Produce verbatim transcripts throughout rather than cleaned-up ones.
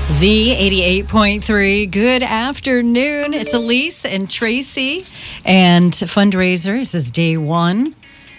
Z eighty-eight point three. Good afternoon. It's Elise and Tracy and fundraiser. This is day one.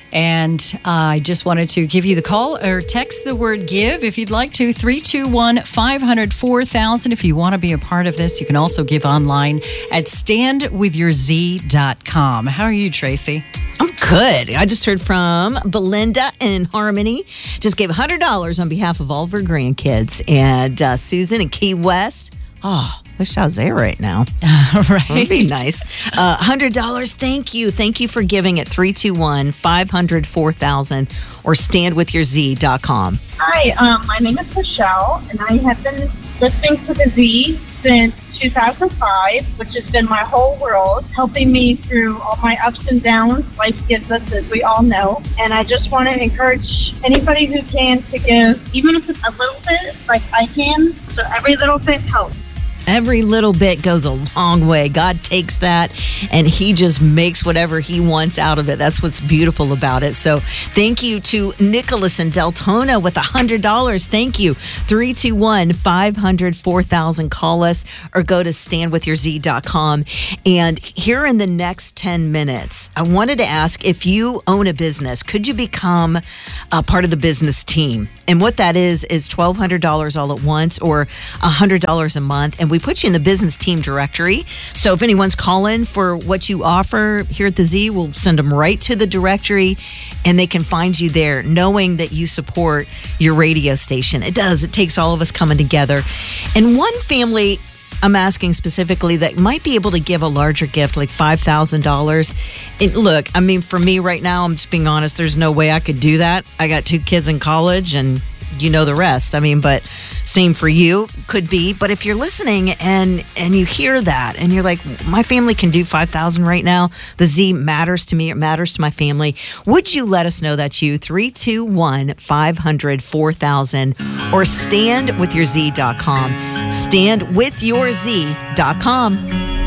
And uh, I just wanted to give you the call or text the word give if you'd like to. three two one, five hundred, four thousand. If you want to be a part of this, you can also give online at stand with your z dot com. How are you, Tracy? I'm good. I just heard from Belinda in Harmony. Just gave one hundred dollars on behalf of all of her grandkids. And uh, Susan in Key West. Oh, wish I was there right now. Right. That'd be nice. Uh, one hundred dollars. Thank you. Thank you for giving at three two one, five hundred, four thousand or stand with your z dot com. Hi, um, my name is Michelle, and I have been listening to the Z since two thousand five, which has been my whole world, helping me through all my ups and downs life gives us, as we all know. And I just want to encourage anybody who can to give, even if it's a little bit, like I can. So every little bit helps. Every little bit goes a long way. God takes that and he just makes whatever he wants out of it. That's what's beautiful about it. So thank you to Nicholas and Deltona with one hundred dollars. Thank you. three two one, five hundred, four thousand. Call us or go to stand with your z dot com. And here in the next ten minutes, I wanted to ask, if you own a business, could you become a part of the business team? And what that is, is twelve hundred dollars all at once or one hundred dollars a month. And we put you in the business team directory. So if anyone's calling for what you offer here at the Z, we'll send them right to the directory and they can find you there, knowing that you support your radio station. It does. It takes all of us coming together. And one family I'm asking specifically that might be able to give a larger gift, like five thousand dollars. And look, I mean, for me right now, I'm just being honest, there's no way I could do that. I got two kids in college and you know the rest. I mean, but same for you, could be. But if you're listening and and you hear that and you're like, my family can do five thousand right now. The Z matters to me. It matters to my family. Would you let us know that's you? three two one, five hundred, four thousand or stand with your z dot com. stand with your z dot com.